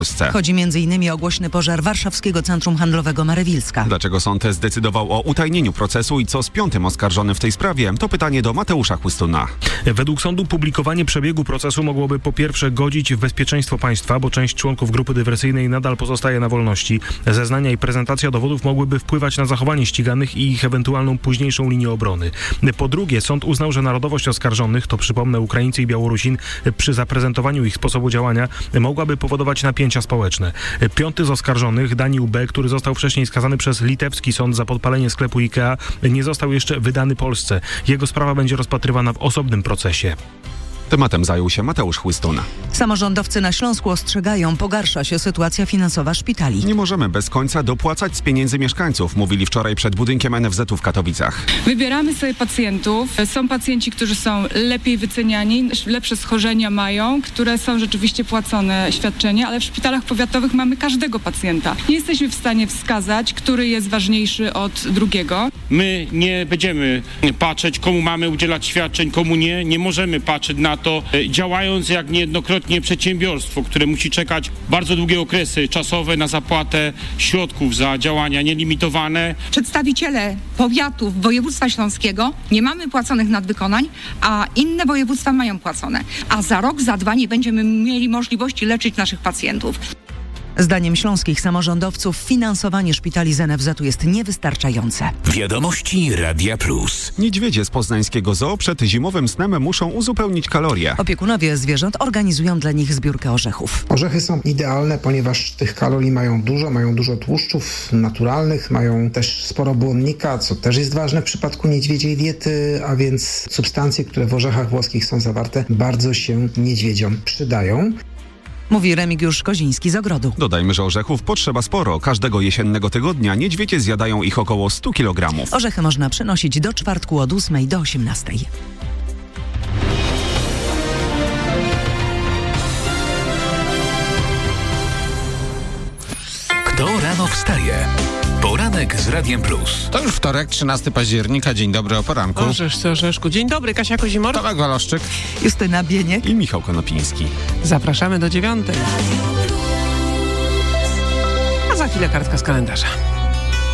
Chodzi m.in. o głośny pożar warszawskiego centrum handlowego Marewilska. Dlaczego sąd zdecydował o utajnieniu procesu i co z 5. oskarżonym w tej sprawie? To pytanie do Mateusza Chłystuna. Według sądu publikowanie przebiegu procesu mogłoby po pierwsze godzić w bezpieczeństwo państwa, bo część członków grupy dywersyjnej nadal pozostaje na wolności. Zeznania i prezentacja dowodów mogłyby wpływać na zachowanie ściganych i ich ewentualną późniejszą linię obrony. Po drugie, sąd uznał, że narodowość oskarżonych, to przypomnę Ukraińcy i Białorusin, przy zaprezentowaniu ich sposobu działania mogłaby powodować napięcia społeczne. 5. z oskarżonych, Daniel B., który został wcześniej skazany przez litewski sąd za podpalenie sklepu IKEA, nie został jeszcze wydany Polsce. Jego sprawa będzie rozpatrywana w osobnym procesie. Tematem zajął się Mateusz Chłystun. Samorządowcy na Śląsku ostrzegają, pogarsza się sytuacja finansowa szpitali. Nie możemy bez końca dopłacać z pieniędzy mieszkańców, mówili wczoraj przed budynkiem NFZ-u w Katowicach. Wybieramy sobie pacjentów. Są pacjenci, którzy są lepiej wyceniani, lepsze schorzenia mają, które są rzeczywiście płacone świadczenia, ale w szpitalach powiatowych mamy każdego pacjenta. Nie jesteśmy w stanie wskazać, który jest ważniejszy od drugiego. My nie będziemy patrzeć, komu mamy udzielać świadczeń, komu nie. Nie możemy patrzeć na to, działając jak niejednokrotnie przedsiębiorstwo, które musi czekać bardzo długie okresy czasowe na zapłatę środków za działania nielimitowane. Przedstawiciele powiatów województwa śląskiego nie mamy płaconych nadwykonań, a inne województwa mają płacone. A za rok, za 2 nie będziemy mieli możliwości leczyć naszych pacjentów. Zdaniem śląskich samorządowców finansowanie szpitali z NFZ-u jest niewystarczające. Wiadomości Radia Plus. Niedźwiedzie z poznańskiego zoo przed zimowym snem muszą uzupełnić kalorie. Opiekunowie zwierząt organizują dla nich zbiórkę orzechów. Orzechy są idealne, ponieważ tych kalorii mają dużo tłuszczów naturalnych, mają też sporo błonnika, co też jest ważne w przypadku niedźwiedziej diety, a więc substancje, które w orzechach włoskich są zawarte, bardzo się niedźwiedziom przydają. Mówi Remigiusz Koziński z Ogrodu. Dodajmy, że orzechów potrzeba sporo. Każdego jesiennego tygodnia niedźwiedzie zjadają ich około 100 kg. Orzechy można przynosić do czwartku od 8 do 18. Kto rano wstaje? Poranek z Radiem Plus. To już wtorek, 13 października. Dzień dobry o poranku. Orzeszku. Dzień dobry, Kasia Kozimor. Tomek Waloszczyk. Justyna Bieniek I Michał Konopiński. Zapraszamy do 9. A za chwilę kartka z kalendarza.